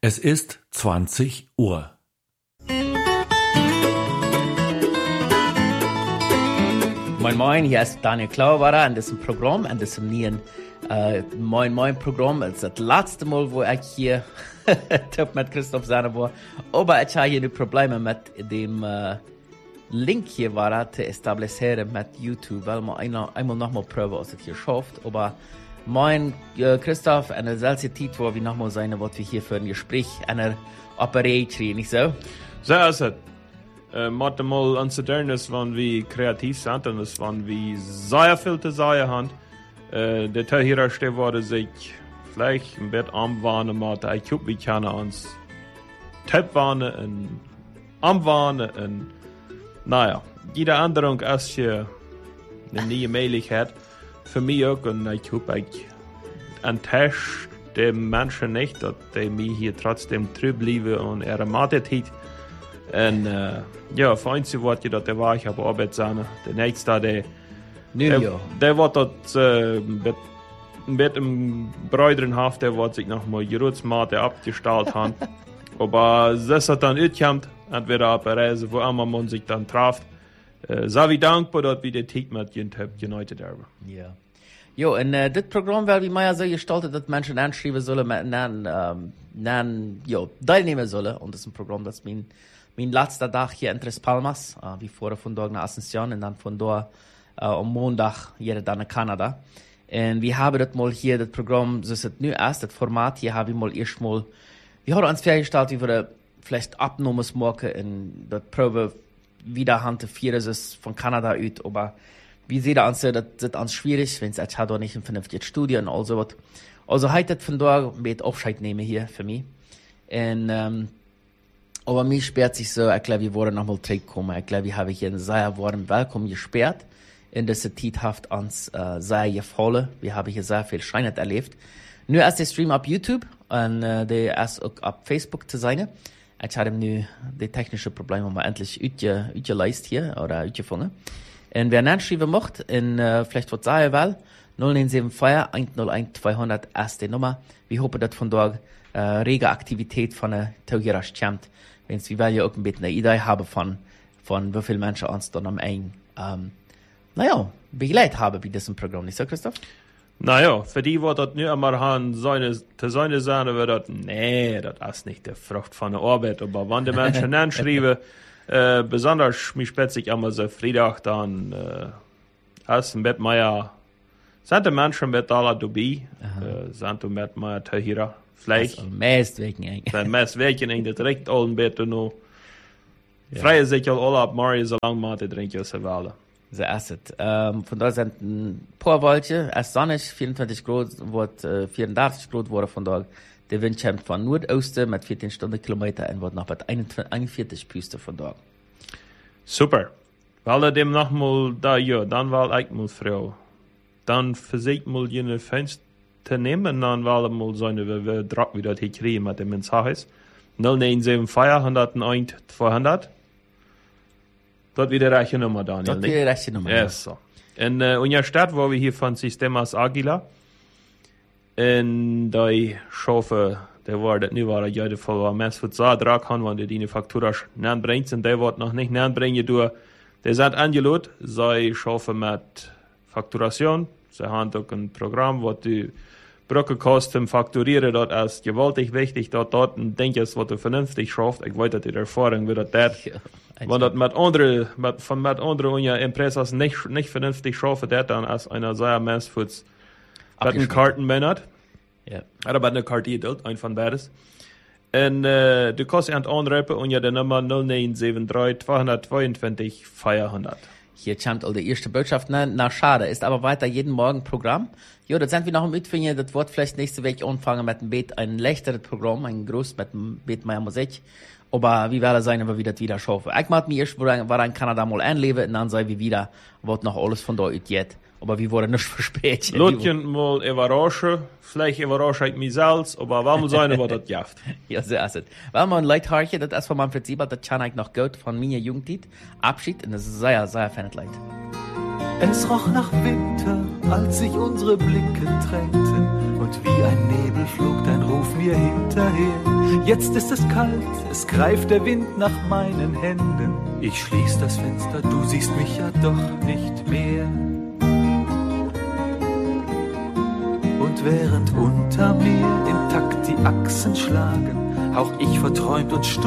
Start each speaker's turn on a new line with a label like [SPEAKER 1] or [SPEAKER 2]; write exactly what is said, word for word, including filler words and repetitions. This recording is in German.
[SPEAKER 1] Es ist zwanzig Uhr.
[SPEAKER 2] Moin Moin, hier ist Daniel Klauwara an diesem Programm, an diesem neuen äh, Moin Moin Programm. Es ist das letzte Mal, wo ich hier mit Christoph Sahne war. Aber ich habe hier die Probleme mit dem äh, Link hier war, zu etablieren mit YouTube, weil man einmal, einmal nochmal prüfen, ob es hier schafft. Aber Moin äh, Christoph, eine seltsame Zeit, wo wir nochmal sein, was wir hier für ein Gespräch, eine Operation, nicht so?
[SPEAKER 3] So ist es. Äh, Macht mal an zu tun, dass wir kreativ sind und dass wir sehr viel zu sagen haben. Äh, der Teil hier steht, wurde sich vielleicht ein bisschen anwarnen, mit ich hoffe, wir können uns Tipp warnen und anwarnen und naja, jede Änderung ist hier eine neue Möglichkeit. Für mich auch, und ich hoffe, ich enttäusche die Menschen nicht, dass die mich hier trotzdem treu bleiben und ihre Mathe-Zeit. Und äh, ja, für uns wird ja, der war ich aber Arbeit sein. Der nächste, der, der, der wird dort äh, mit, mit dem Bräuterenhaft, der wird sich nochmal Gerutsmate abgestellt haben. Aber das hat dann utkommt, entweder auf der Reise, wo immer man sich dann trifft. Uh, sehr wie dankbar, dass wir die Zeit mit Ihnen United haben.
[SPEAKER 2] Ja. Jo, und uh, das Programm wird wie Meier so gestaltet, dass Menschen anschreiben sollen, mit nan, um, nan, jo, teilnehmen sollen. Und das ist ein Programm, das mein, mein letzter Tag hier in Tres Palmas, uh, wie vorher von dort nach Asunción und dann von dort uh, am Montag hier dann nach Kanada. Und wir haben das mal hier, das Programm, so ist es nu erst, das Format hier habe ich mal erst mal, wir haben uns vorgestellt, wie wir vielleicht Abnahmes machen in der Probe, wieder Hand vier ist von Kanada aus, aber wie seht ihr an, das ist uns schwierig, wenn es jetzt hat auch nicht ein vernünftiges Studio und all so was. Also heute von da mit Aufscheid nehmen hier für mich. Und, ähm, aber mir sperrt sich so, ich glaube, wir wollen nochmal zurückkommen. Ich glaube, wir haben hier einen sehr warmen Willkommen gesperrt. In dieser Zeit hat uns äh, sehr gefallen. Wir haben hier sehr viel Scheinheit erlebt. Nur erst der Stream auf YouTube und äh, der erst auch auf Facebook zu sein. Ich habe nu die technischen Probleme mal endlich utgeleist hier, oder utgefangen. Und wer nachschreiben möchte, in, uh, vielleicht was sagen will, null neun sieben vier eins null eins zweihundert ist die Nummer. Wir hoffen, dass von dort uh, rege Aktivität von der Tauhirasch kommt. Wenn wir wollen ja auch ein bisschen eine Idee haben von, von wie viele Menschen uns dann am Ende, um, naja, begleitet haben bei diesem Programm. Nicht so, Christoph?
[SPEAKER 3] Naja, für die, die das nicht einmal haben, seine, zu seine sagen, wird das, nee, das ist nicht die Frucht von der Arbeit. Aber wenn die Menschen dann schreiben, äh, besonders, mich spätzig einmal so Freitag, dann, äh, ist ein Bett mehr, sind die Menschen mit aller dabei, äh, sind die mit mehr Tahira, vielleicht.
[SPEAKER 2] Also, meist wegen eigentlich.
[SPEAKER 3] Wenn meist wegen eigentlich direkt all ein Bett noch. Freie sich alle ab Mario, solange man die trinken, so wollen.
[SPEAKER 2] So ist es. Ähm, von da sind ein paar Wolken, erst sonnig, vierundzwanzig Grad, wird äh, vierundachtzig Grad wurde von da. Der Wind kommt von Nordosten mit vierzehn Stundenkilometer und wird noch bei einundvierzig Püste von da.
[SPEAKER 3] Super. Weil er dem nochmal da, ja, dann war ich mal Frau. Dann versucht mal jene Fenster nehmen, dann war er mal so eine, wie wir Druck wieder hier kriegen mit dem Mensages. null neun sieben vier eins null eins zweihundert. Das wieder die rechte Nummer, Daniel.
[SPEAKER 2] Das wieder die rechte Nummer,
[SPEAKER 3] ja. Yes, so. In uh, unserer Stadt, wo wir hier von Sistemas Aguila, in der Schafe, der war das nicht, war ja der Fall, war mehr für zwei Drag haben, wenn die die Faktura nähen bringt, und der wird noch nicht nähen bringen, durch, der sind angelot, sie Schafe mit Fakturation, sie haben auch ein Programm, wo die Brückenkosten fakturieren, dort ist gewaltig wichtig, dort dort ein Ding ist, was du vernünftig schafft, ich weiß, dass die Erfahrung wird, das, ja. Wenn das mit anderen, mit, von mit anderen unserer Impressas nicht, nicht vernünftig schaffen, das dann als einer sehr Messfuß mit einem Kartenmänner.
[SPEAKER 2] Ja.
[SPEAKER 3] Oder mit einer Karte dort, ein von beides. Und, äh, du kannst an anrufen und ja die Nummer null neun sieben drei zwei zwei zwei vierhundert.
[SPEAKER 2] Hier kommt all die erste Botschaft, na, na, schade, ist aber weiter jeden Morgen Programm. Jo, das sind wir noch im Mitfinger, das wird vielleicht nächste Woche anfangen mit dem Beet, ein leichteres Programm, ein groß mit dem Beet mehr Musik. Aber wie wäre es sein, wenn wir das wieder schaffen? Ich mag mir erst, war in Kanada mal anleben, und dann sei wir wieder, wird noch alles von dort geht. Aber wir wurden nicht verspätet.
[SPEAKER 3] Lotchen mal überraschen, vielleicht überrasche ich mich selbst, aber warum sein, was das jaft?
[SPEAKER 2] Ja, so ist es. Weil man Leid harche, das ist von meinem Prinzip, das kann ich noch gut von meiner Jugendzeit. Abschied, und das ist sehr, sehr feines Leid.
[SPEAKER 4] Es roch nach Winter, als sich unsere Blicke trennten, und wie ein Nebel flog dein Ruf mir mir hinterher. Jetzt ist es kalt, es greift der Wind nach meinen Händen. Ich schließ das Fenster, du siehst mich ja doch nicht mehr. Und während unter mir im Takt die Achsen schlagen, hauch ich verträumt und stumm